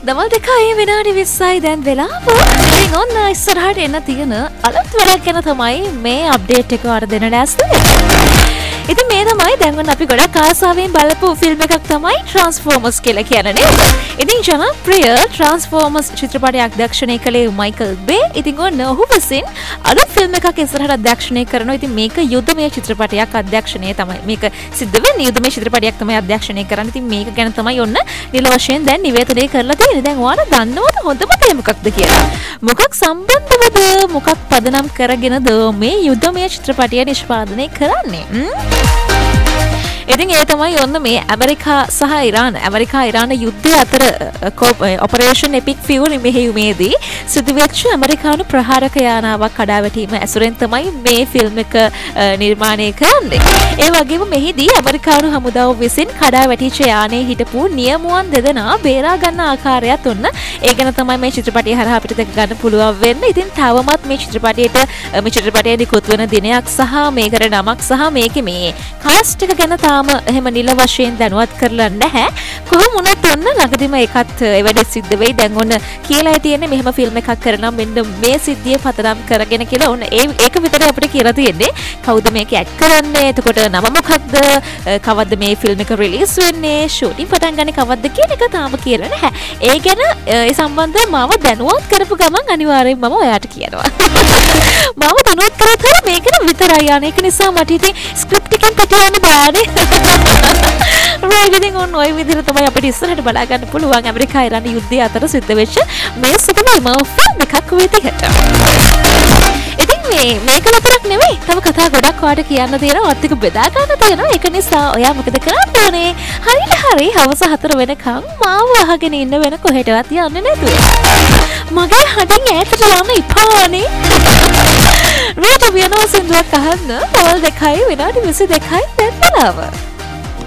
දවල් 2 විනාඩි 20යි දැන් වෙලාව. ඉතින් ඔන්න ඉස්සරහට එන්න තියෙන අලුත් වැඩක් ගැන තමයි මේ අප්ඩේට් එක වර දෙන්න ලෑස්ති වෙන්නේ. ඉතින් මේ තමයි දැන් ඔන්න අපි ගොඩක් ආසාවෙන් බලපු ෆිල්ම් එකක් තමයි ට්‍රාන්ස්ෆෝමර්ස් කියලා කියන්නේ නේද? ඉතින් ජනප්‍රිය ට්‍රාන්ස්ෆෝමර්ස් චිත්‍රපටය අධ්‍යක්ෂණය කළේ මයිකල් බේ. ඉතින් ඔන්න ඔහු විසින් අලුත් ෆිල්ම් එකක් ඉස්සරහට අධ්‍යක්ෂණය කරනවා. ඉතින් මේක යුද්ධමය චිත්‍රපටයක් අධ්‍යක්ෂණය තමයි. මේක සිද්ධ වෙන්නේ යුද්ධමය චිත්‍රපටයක් තමයි අධ්‍යක්ෂණය කරන්නේ. ඉතින් මේක ගැන තමයි ඔන්න නිල වශයෙන් දැන් නිවේදනය කරලා තියෙන්නේ. දැන් ඔයාලා දන්නවද හොඳම දේ මොකක්ද කියලා? මොකක් සම්බන්ධවද? මොකක් පදනම් කරගෙනද මේ යුද්ධමය චිත්‍රපටය නිෂ්පාදනය කරන්නේ? ඉතින් ඒ තමයි ඔන්න මේ ඇමරිකා සහ ඉරාන යුද්ධය අතර ඔපරේෂන් එපික් ෆියුරි මෙහෙයුමේදී සිදුවෙච්ච ඇමරිකානු ප්‍රහාරක යානාවක් කඩාවැටීම ඇසුරෙන් තමයි මේ ෆිල්ම් එක නිර්මාණය කරන්නේ. ඒ වගේම මෙහිදී ඇමරිකානු හමුදාව විසින් කඩාවැටිච්ච යානයේ හිටපු නියමුවන් දෙදෙනා බේරා ගන්න ආකාරයත් ඔන්න ඒ ගැන තමයි මේ චිත්‍රපටය හරහා අපිට දැක ගන්න පුළුවන් වෙන්නේ. ඉතින් තවමත් මේ චිත්‍රපටයේ නිකුත් වෙන දිනයක් සහ මේකට නමක් සහ මේකේ මේ කාස්ට් එක ගැන එහෙම නිල වශයෙන් දැනුවත් කරලා නැහැ. කොහොම වුණත් ඔන්න ළඟදිම ඒකත් ඒ වැඩේ සිද්ධ වෙයි. දැන් ඔන්න කියලා තියෙන්නේ මෙහෙම ෆිල්ම් එකක් කරනම් මෙන්න මේ සිද්ධිය පදනම් කරගෙන කියලා ඔන්න ඒක විතරයි අපිට කියලා තියෙන්නේ. කවුද මේක ඇඩ් කරන්නේ? එතකොට නම මොකක්ද? කවද්ද මේ ෆිල්ම් එක රිලීස් වෙන්නේ? ෂූටින් පටන් ගන්නේ කවද්ද කියන එක තාම කියලා නැහැ. ඒ ගැන ඒ සම්බන්ධව මාව දැනුවත් කරපු ගමන් අනිවාර්යෙන් මම ඔයාට කියනවා. මාව දැනුවත් කරත් මේක විතරයි යන්නේ. ඒක නිසා මට ඉතින් ස්ක්‍රිප්ට් එකෙන් පිටියන්න බෑනේ. right ඉතින් ඔය විදිහට තමයි අපිට ඉස්සරහට බලා ගන්න පුළුවන් ඇමරිකා ඉරාන යුද්ධය අතර සිද්ධ වෙච්ච මේ සුපුරුම ෆිල්ම් එකක් විදිහට. ඉතින් මේක විතරක් නෙවෙයි තව කතා ගොඩක් ඔයාලට කියන්න තියෙනවා. ඔත් එක බෙදා ගන්න තියෙනවා. ඒක නිසා ඔයා මොකද කරන්න ඕනේ? හරි හවස 4 වෙනකම් මාව අහගෙන ඉන්න වෙන කොහෙටවත් යන්නේ නැතුව. මගේ හදින් ඈතට යන්න ඉපානේ. රේඩියෝ විනෝසින්දුවක් අහන්න. වල් 2 විනාඩි 22යි දැන් වෙලාව.